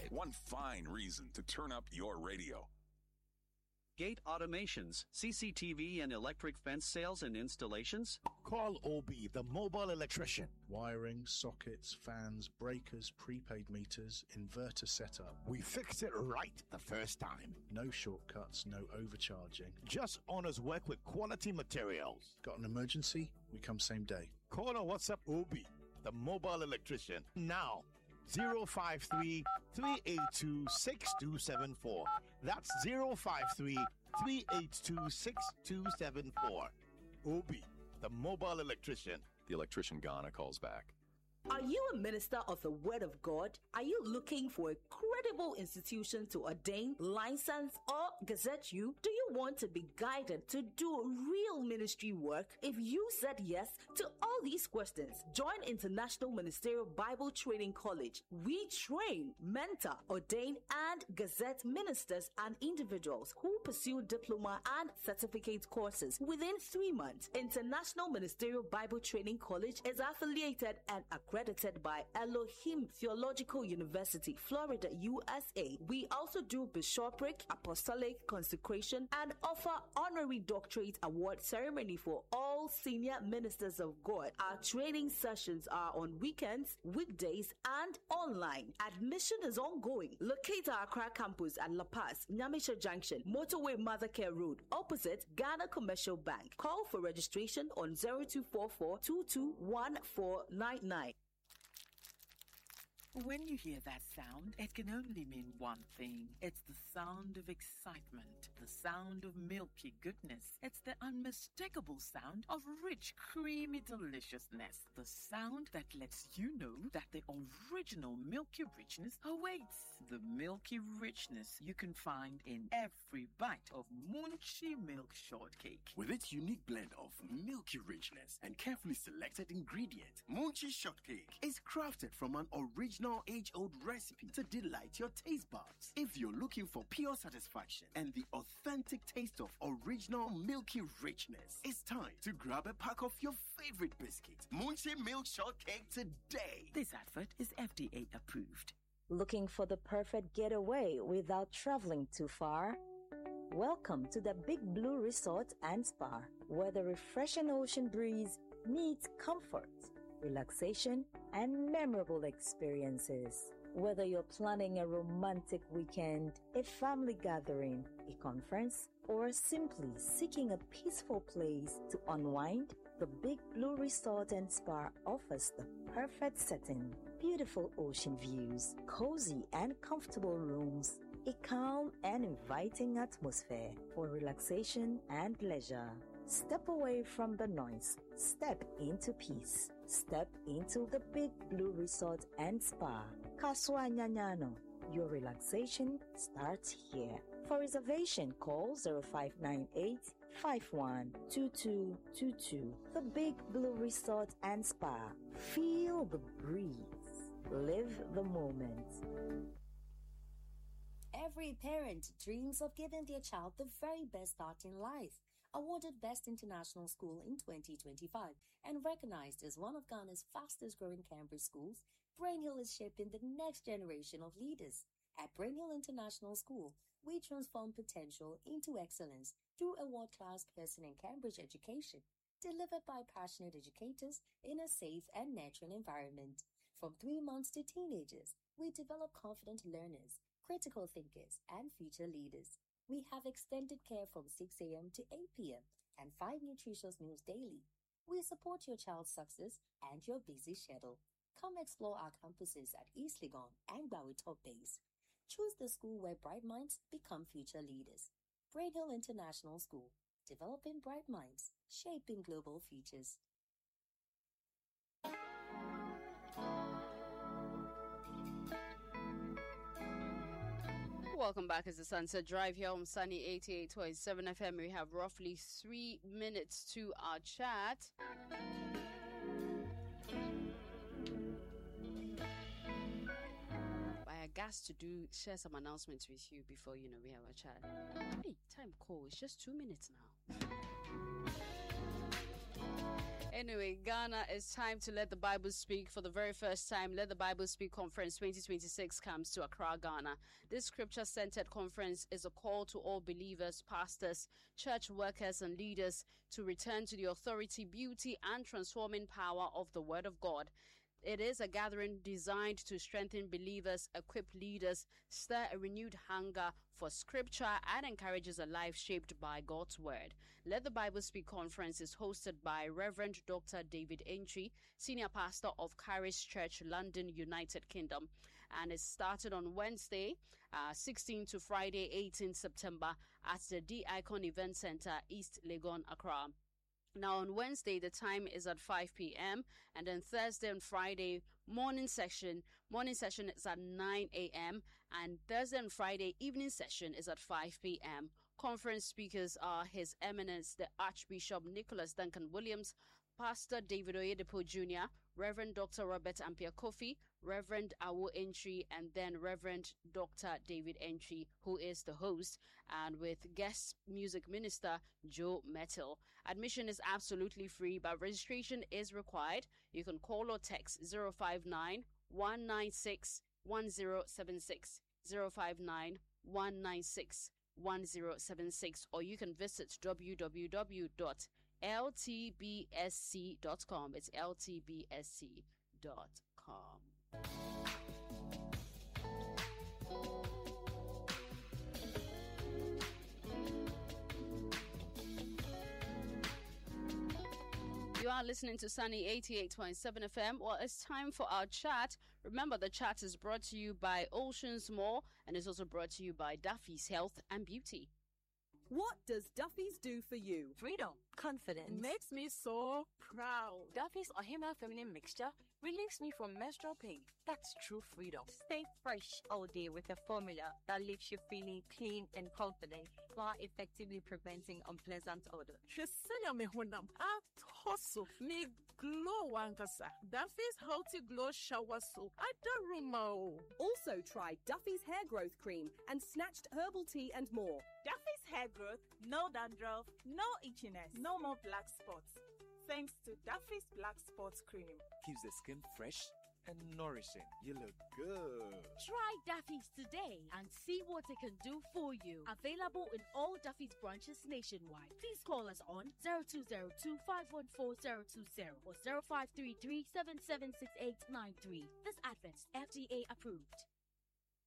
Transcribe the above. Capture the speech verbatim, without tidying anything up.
One fine reason to turn up your radio. Gate Automations, C C T V and electric fence sales and installations? Call O B, the mobile electrician. Wiring, sockets, fans, breakers, prepaid meters, inverter setup. We fixed it right the first time. No shortcuts, no overcharging. Just honest work with quality materials. Got an emergency? We come same day. Call or WhatsApp O B, the mobile electrician, now. zero five three, three eight two, six two seven four. That's zero five three, three eight two, six two seven four. O B, the mobile electrician. The electrician Ghana calls back. Are you a minister of the Word of God? Are you looking for a credible institution to ordain, license, or gazette you? Do you want to be guided to do real ministry work? If you said yes to all these questions, join International Ministerial Bible Training College. We train, mentor, ordain, and gazette ministers and individuals who pursue diploma and certificate courses within three months. International Ministerial Bible Training College is affiliated and accredited by Elohim Theological University, Florida, U S A. We also do bishopric, apostolic consecration, and offer honorary doctorate award ceremony for all senior ministers of God. Our training sessions are on weekends, weekdays, and online. Admission is ongoing. Locate our Accra campus at La Paz, Nyamisha Junction, Motorway Mothercare Road, opposite Ghana Commercial Bank. Call for registration on zero two four four, two two one four nine nine. When you hear that sound, it can only mean one thing. It's the sound of excitement, the sound of milky goodness. It's the unmistakable sound of rich, creamy deliciousness. The sound that lets you know that the original milky richness awaits. The milky richness you can find in every bite of Munchie Milk Shortcake. With its unique blend of milky richness and carefully selected ingredients, Munchie Shortcake is crafted from an original age-old recipe to delight your taste buds. If you're looking for pure satisfaction and the authentic taste of original milky richness, it's time to grab a pack of your favorite biscuit, Munchie Milk Shortcake, today. This advert is F D A approved. Looking for the perfect getaway without traveling too far? Welcome to the Big Blue Resort and Spa, where the refreshing ocean breeze meets comfort, relaxation, and memorable experiences. Whether you're planning a romantic weekend, a family gathering, a conference, or simply seeking a peaceful place to unwind, the Big Blue Resort and Spa offers the perfect setting. Beautiful ocean views, cozy and comfortable rooms, a calm and inviting atmosphere for relaxation and leisure. Step away from the noise. Step into peace. Step into the Big Blue Resort and Spa. Kaswa Nyanyano. Your relaxation starts here. For reservation, call zero five nine eight, five one two two two two. The Big Blue Resort and Spa. Feel the breeze. Live the moment. Every parent dreams of giving their child the very best start in life. Awarded Best International School in twenty twenty-five and recognized as one of Ghana's fastest-growing Cambridge schools, Brain Hill is shaping the next generation of leaders. At Brain Hill International School, we transform potential into excellence through a world-class person in Cambridge education, delivered by passionate educators in a safe and nurturing environment. From three months to teenagers, we develop confident learners, critical thinkers, and future leaders. We have extended care from six a.m. to eight p.m. and five nutritious meals daily. We support your child's success and your busy schedule. Come explore our campuses at East Legon and Bowie Top Base. Choose the school where bright minds become future leaders. Brain Hill International School, developing bright minds, shaping global futures. Welcome back. It's the Sunset Drive here on Sunny eighty-eight point seven F M. We have roughly three minutes to our chat. But I got to do share some announcements with you before you know we have a chat. Hey, time call. It's just two minutes now. Anyway, Ghana, it's time to let the Bible speak. For the very first time, Let the Bible Speak Conference twenty twenty-six comes to Accra, Ghana. This scripture-centered conference is a call to all believers, pastors, church workers, and leaders to return to the authority, beauty, and transforming power of the Word of God. It is a gathering designed to strengthen believers, equip leaders, stir a renewed hunger for scripture, and encourages a life shaped by God's word. Let the Bible Speak Conference is hosted by Reverend Doctor David Entry, Senior Pastor of Charis Church, London, United Kingdom, and it started on Wednesday, uh, sixteenth to Friday, eighteenth September at the D Icon Event Center, East Legon, Accra. Now, on Wednesday, the time is at five p.m. and then Thursday and Friday, morning session. Morning session is at nine a.m. and Thursday and Friday, evening session is at five p.m. Conference speakers are His Eminence, the Archbishop Nicholas Duncan Williams, Pastor David Oyedepo Junior, Reverend Doctor Robert Ampia Kofi, Reverend Awo Entry, and then Reverend Doctor David Entry, who is the host, and with guest music minister Joe Metal. Admission is absolutely free, but registration is required. You can call or text zero five nine, one nine six, one zero seven six, zero five nine, one nine six, one zero seven six, or you can visit w w w dot l t b s c dot com. It's l t b s c dot com. You are listening to Sunny eighty-eight point seven F M. Well, it's time for our chat. Remember, the chat is brought to you by Oceans Mall and is also brought to you by Duffy's Health and Beauty. What does Duffy's do for you? Freedom. Confidence. Makes me so proud. Duffy's Ohima Feminine Mixture relieves me from menstrual pain. That's true freedom. Stay fresh all day with a formula that leaves you feeling clean and confident while effectively preventing unpleasant odor. Shesenya me honam. Atoso me glow wankasa. Duffy's Healthy Glow Shower Soap. I don't know. Also try Duffy's Hair Growth Cream and Snatched Herbal Tea and more. Duffy's Hair Growth, no dandruff, no itchiness, no more black spots. Thanks to Duffy's Black Spots Cream. Keeps the skin fresh and nourishing. You look good. Try Duffy's today and see what it can do for you. Available in all Duffy's branches nationwide. Please call us on zero two zero two, five one four, zero two zero or zero five three three, seven seven six eight nine three. This advert is F D A approved.